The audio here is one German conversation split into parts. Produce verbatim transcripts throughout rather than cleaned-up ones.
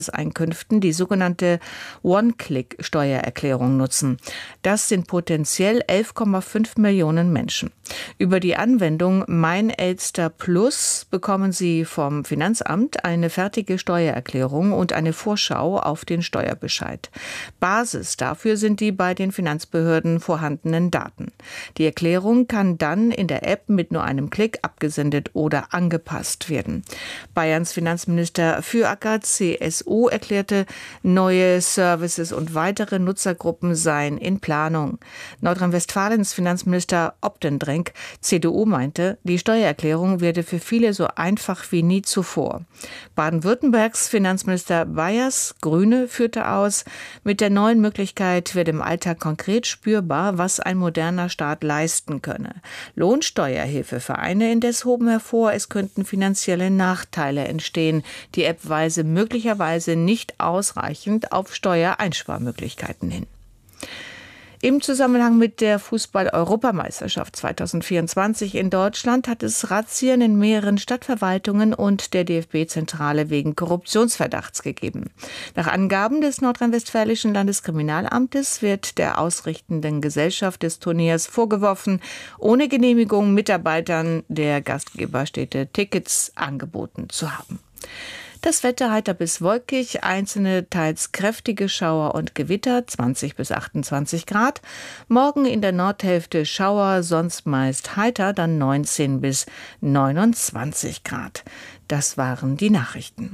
Einkünften die sogenannte One-Click-Steuererklärung nutzen. Das sind potenziell elf Komma fünf Millionen Menschen. Über die Anwendung Mein Elster Plus bekommen sie vom Finanzamt eine fertige Steuererklärung und eine Vorschau auf den Steuerbescheid. Basis dafür sind die bei den Finanzbehörden vorhandenen Daten. Die Erklärung kann dann in der App mit nur einem Klick abgesendet oder angepasst werden. Bayerns Finanzminister Füracker, C S U, erklärte, neue Services und weitere Nutzergruppen seien in Planung. Nordrhein-Westfalens Finanzminister Optendrenk, C D U, meinte, die Steuererklärung werde für viele so einfach wie nie zuvor. Baden-Württembergs Finanzminister Bayers, Grüne, führte aus, mit der neuen Möglichkeit wird im Alltag konkret spürbar, was ein moderner Staat leisten könne. Lohnsteuerhilfevereine indes hoben hervor, es könnten finanzielle Nachteile entstehen. Die App weise möglicherweise nicht ausreichend auf Steuereinsparmöglichkeiten hin. Im Zusammenhang mit der Fußball-Europameisterschaft zweitausendvierundzwanzig in Deutschland hat es Razzien in mehreren Stadtverwaltungen und der D F B-Zentrale wegen Korruptionsverdachts gegeben. Nach Angaben des nordrhein-westfälischen Landeskriminalamtes wird der ausrichtenden Gesellschaft des Turniers vorgeworfen, ohne Genehmigung Mitarbeitern der Gastgeberstädte Tickets angeboten zu haben. Das Wetter heiter bis wolkig, einzelne teils kräftige Schauer und Gewitter, zwanzig bis achtundzwanzig Grad. Morgen in der Nordhälfte Schauer, sonst meist heiter, dann neunzehn bis neunundzwanzig Grad. Das waren die Nachrichten.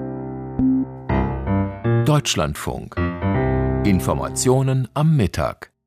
Deutschlandfunk. Informationen am Mittag.